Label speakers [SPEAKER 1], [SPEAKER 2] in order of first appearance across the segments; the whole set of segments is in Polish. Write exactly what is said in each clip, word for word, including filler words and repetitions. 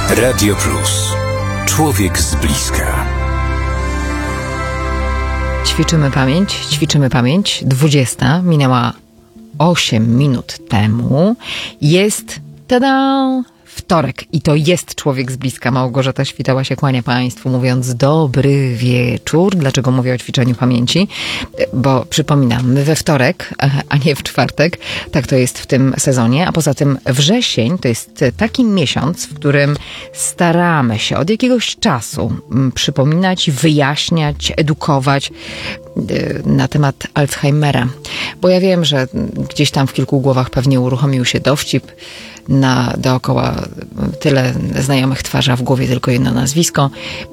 [SPEAKER 1] Radio Plus. Człowiek z bliska.
[SPEAKER 2] Ćwiczymy pamięć, ćwiczymy pamięć. dwudziesta minęła osiem minut temu. Jest, tada, wtorek i to jest Człowiek z bliska. Małgorzata Świtała się kłania Państwu, mówiąc dobry wieczór. Dlaczego mówię o ćwiczeniu pamięci? Bo przypominam, my we wtorek, a nie w czwartek. Tak to jest w tym sezonie. A poza tym wrzesień to jest taki miesiąc, w którym staramy się od jakiegoś czasu przypominać, wyjaśniać, edukować na temat Alzheimera. Bo ja wiem, że gdzieś tam w kilku głowach pewnie uruchomił się dowcip, na dookoła tyle znajomych twarzy, a w głowie tylko jedno nazwisko.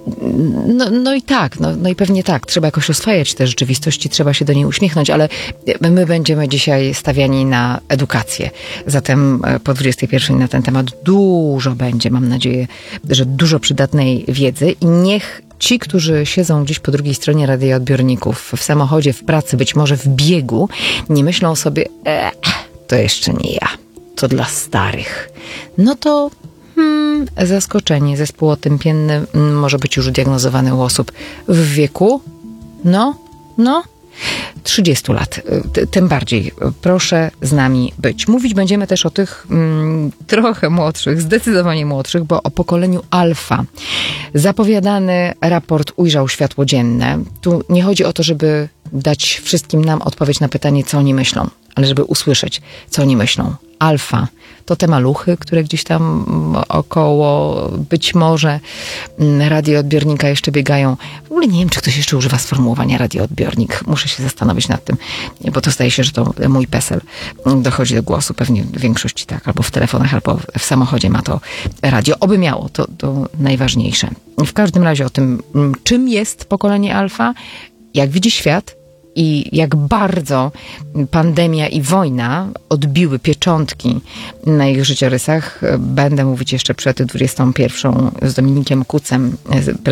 [SPEAKER 2] No, no i tak, no, no i pewnie tak. Trzeba jakoś oswajać tę rzeczywistość i trzeba się do niej uśmiechnąć, ale my będziemy dzisiaj stawiani na edukację. Zatem po dwudziestej pierwszej na ten temat dużo będzie, mam nadzieję, że dużo przydatnej wiedzy i niech ci, którzy siedzą gdzieś po drugiej stronie radioodbiorników, w samochodzie, w pracy, być może w biegu, nie myślą sobie, e, to jeszcze nie ja. To dla starych. No to hmm, zaskoczenie. Zespół otępienny może być już diagnozowany u osób w wieku, no, no, trzydziestu lat. Tym bardziej proszę z nami być. Mówić będziemy też o tych mm, trochę młodszych, zdecydowanie młodszych, bo o pokoleniu alfa. Zapowiadany raport ujrzał światło dzienne. Tu nie chodzi o to, żeby dać wszystkim nam odpowiedź na pytanie, co oni myślą, ale żeby usłyszeć, co oni myślą. Alfa to te maluchy, które gdzieś tam około być może radioodbiornika jeszcze biegają. W ogóle nie wiem, czy ktoś jeszcze używa sformułowania radioodbiornik. Muszę się zastanowić nad tym, bo to zdaje się, że to mój PESEL dochodzi do głosu. Pewnie w większości tak, albo w telefonach, albo w samochodzie ma to radio. Oby miało, to, to najważniejsze. W każdym razie o tym, czym jest pokolenie alfa, jak widzi świat, i jak bardzo pandemia i wojna odbiły pieczątki na ich życiorysach, będę mówić jeszcze przed dwudziestą pierwszą z Dominikiem Kucem,